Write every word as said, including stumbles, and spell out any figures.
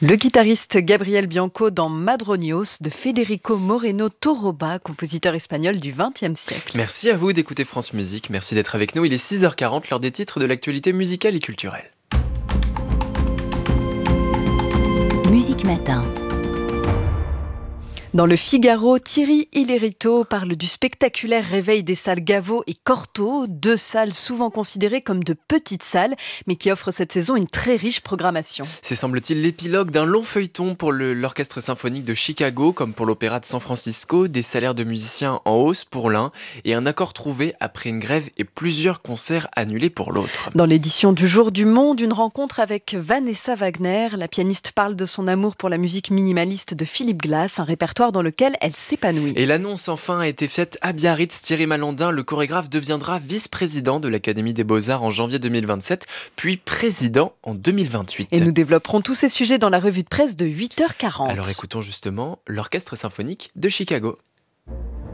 Le guitariste Gabriel Bianco dans Madroños de Federico Moreno Torroba, compositeur espagnol du vingtième siècle. Merci à vous d'écouter France Musique, merci d'être avec nous. Il est six heures quarante, l'heure des titres de l'actualité musicale et culturelle. Musique Matin. Dans le Figaro, Thierry Illerito parle du spectaculaire réveil des salles Gaveau et Cortot, deux salles souvent considérées comme de petites salles, mais qui offrent cette saison une très riche programmation. C'est semble-t-il l'épilogue d'un long feuilleton pour le- l'orchestre symphonique de Chicago, comme pour l'opéra de San Francisco, des salaires de musiciens en hausse pour l'un, et un accord trouvé après une grève et plusieurs concerts annulés pour l'autre. Dans l'édition du Jour du Monde, une rencontre avec Vanessa Wagner. La pianiste parle de son amour pour la musique minimaliste de Philip Glass, un répertoire dans lequel elle s'épanouit. Et l'annonce enfin a été faite à Biarritz. Thierry Malandin, le chorégraphe, deviendra vice-président de l'Académie des Beaux-Arts en janvier deux mille vingt-sept, puis président en deux mille vingt-huit. Et nous développerons tous ces sujets dans la revue de presse de huit heures quarante. Alors écoutons justement l'Orchestre symphonique de Chicago.